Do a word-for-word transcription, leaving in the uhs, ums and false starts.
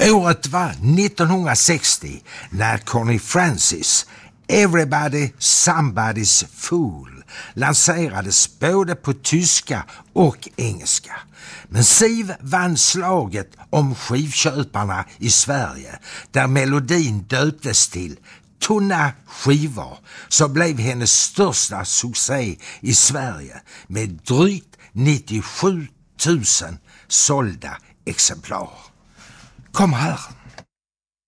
Året var nittonhundrasextio när Connie Francis Everybody Somebody's Fool lanserades både på tyska och engelska. Men Siv vann slaget om skivköparna i Sverige, där melodin döptes till Tunna skivor, så blev hennes största succé i Sverige med drygt nittiosju tusen sålda exemplar. Kom här.